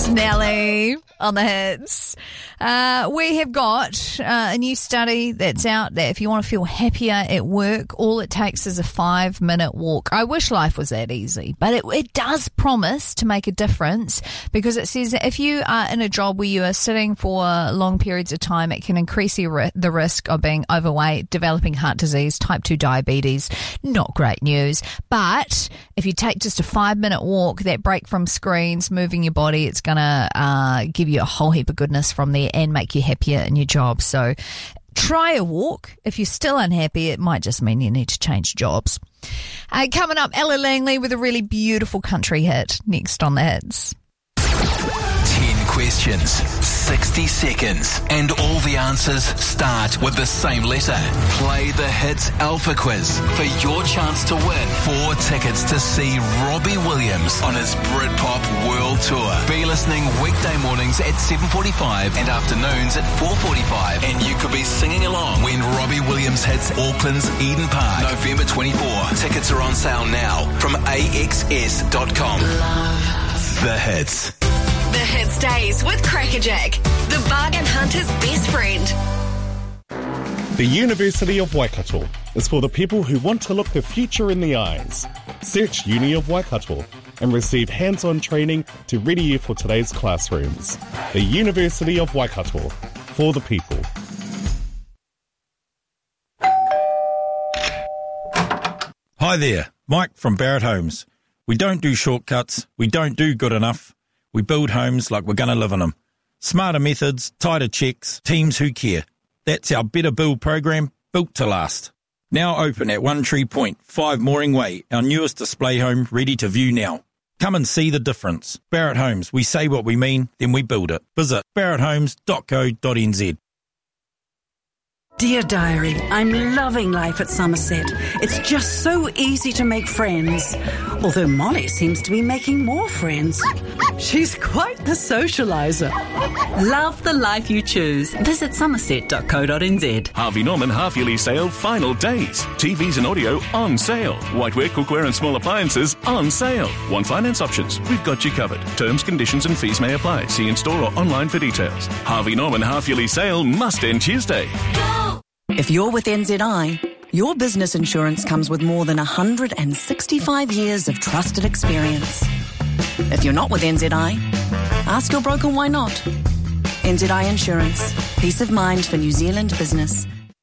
Nelly on the hits. We have got a new study that's out that if you want to feel happier at work, all it takes is a 5-minute walk. I wish life was that easy, but it does promise to make a difference, because it says that if you are in a job where you are sitting for long periods of time, it can increase the risk of being overweight, developing heart disease, type 2 diabetes. Not great news. But if you take just a 5-minute walk, that break from screens, moving your body, it's going to give you a whole heap of goodness from there and make you happier in your job. So try a walk. If you're still unhappy, it might just mean you need to change jobs. Coming up, Ella Langley with a really beautiful country hit next on the hits. 10 questions, 60 seconds, and all the answers start with the same letter. Play the Hits Alpha Quiz for your chance to win 4 tickets to see Robbie Williams on his Britpop World Tour. Be listening weekday mornings at 7:45 and afternoons at 4:45, and you could be singing along when Robbie Williams hits Auckland's Eden Park, November 24. Tickets are on sale now from AXS.com. The Hits. The Hit Stays with Crackerjack, the bargain hunter's best friend. The University of Waikato is for the people who want to look the future in the eyes. Search Uni of Waikato and receive hands-on training to ready you for today's classrooms. The University of Waikato, for the people. Hi there, Mike from Barrett Homes. We don't do shortcuts, we don't do good enough. We build homes like we're going to live in them. Smarter methods, tighter checks, teams who care. That's our Better Build program, built to last. Now open at One Tree Point, 5 Mooring Way, our newest display home ready to view now. Come and see the difference. Barrett Homes, we say what we mean, then we build it. Visit barretthomes.co.nz. Dear Diary, I'm loving life at Somerset. It's just so easy to make friends. Although Molly seems to be making more friends. She's quite the socialiser. Love the life you choose. Visit somerset.co.nz. Harvey Norman half-yearly sale final days. TVs and audio on sale. Whiteware, cookware and small appliances on sale. Want finance options? We've got you covered. Terms, conditions and fees may apply. See in store or online for details. Harvey Norman half-yearly sale must end Tuesday. If you're with NZI, your business insurance comes with more than 165 years of trusted experience. If you're not with NZI, ask your broker why not. NZI Insurance. Peace of mind for New Zealand business.